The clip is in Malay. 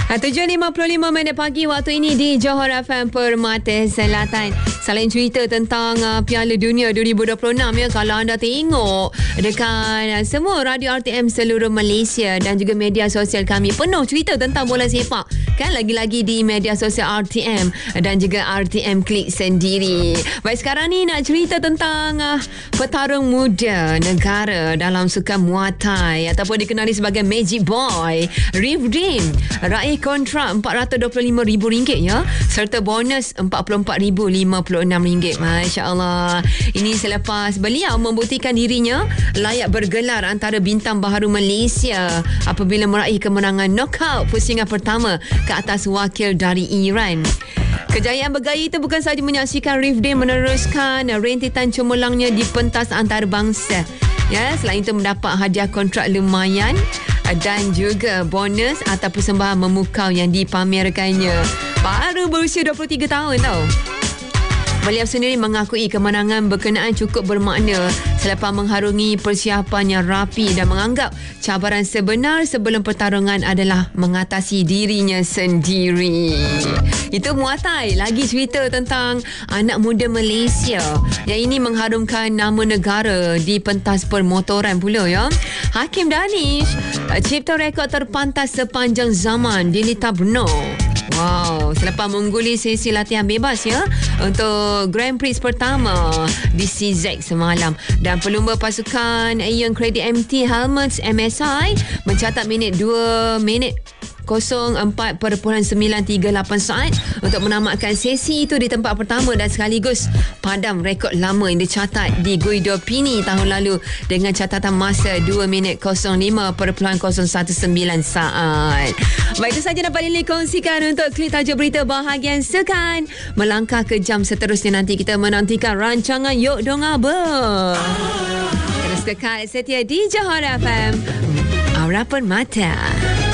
7.55 pagi waktu ini di Johor FM Permata Selatan. Selain cerita tentang Piala Dunia 2026 ya, kalau anda tengok dekat semua radio RTM seluruh Malaysia dan juga media sosial kami penuh cerita tentang bola sepak. Kan lagi-lagi di media sosial RTM dan juga RTM Klik sendiri. Baik, sekarang ni nak cerita tentang petarung muda negara dalam sukan Muay ataupun dikenali sebagai Magic Boy, Rifdin, raih kontrak RM425,000 ya, serta bonus RM44,056. Masya Allah. Ini selepas beliau membuktikan dirinya layak bergelar antara bintang baharu Malaysia apabila meraih kemenangan knockout pusingan pertama ke atas wakil dari Iran. Kejayaan bergaya itu bukan sahaja menyaksikan Rifdin meneruskan rentetan cemerlangnya di pentas antarabangsa. Ya, selain itu mendapat hadiah kontrak lumayan dan juga bonus atau persembahan memukau yang dipamerkannya. Baru berusia 23 tahun tau. Beliau sendiri mengakui kemenangan berkenaan cukup bermakna selepas mengharungi persiapan yang rapi dan menganggap cabaran sebenar sebelum pertarungan adalah mengatasi dirinya sendiri. Itu Muay Thai. Lagi cerita tentang anak muda Malaysia yang ini mengharumkan nama negara di pentas permotoran pula ya. Hakim Danish cipta rekod terpantas sepanjang zaman di Lita Brno. Wow, selepas mengguli sesi latihan bebas ya untuk Grand Prix pertama di CZ semalam, dan pelumba pasukan Young Credit MT Helmets MSI mencatat 2 minit 04.938 saat untuk menamatkan sesi itu di tempat pertama dan sekaligus padam rekod lama yang dicatat di Guido Pini tahun lalu dengan catatan masa 2 minit 05.019 saat. Baik, itu saja dapat Lily kongsikan untuk Klik Tajuk Berita bahagian sekan. Melangkah ke jam seterusnya, nanti kita menantikan rancangan Yok Dong Abang. Terus kekal setia di Johor FM Aura Permata.